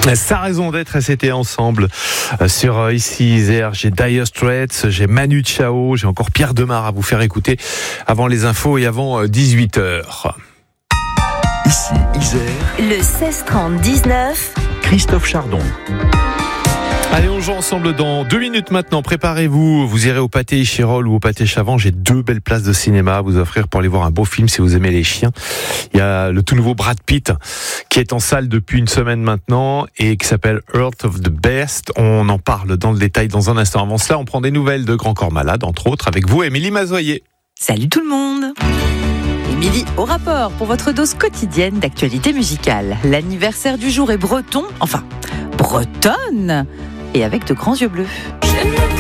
Sa raison d'être, c'était ensemble sur Ici Isère. J'ai Dire Straits, j'ai Manu Chao, j'ai encore Pierre Demar à vous faire écouter avant les infos et avant 18h. Ici Isère. Le 16-30-19. Christophe Chardon. Allez, on joue ensemble dans 2 minutes maintenant. Préparez-vous, vous irez au Pâté Chirol ou au Pâté Chavant. J'ai 2 belles places de cinéma à vous offrir pour aller voir un beau film si vous aimez les chiens. Il y a le tout nouveau Brad Pitt qui est en salle depuis une semaine maintenant et qui s'appelle Earth of the Best. On en parle dans le détail dans un instant. Avant cela, on prend des nouvelles de Grand Corps Malade, entre autres, avec vous, Émilie Mazoyer. Salut tout le monde. Émilie au rapport pour votre dose quotidienne d'actualité musicale. L'anniversaire du jour est breton, enfin bretonne, et avec de grands yeux bleus.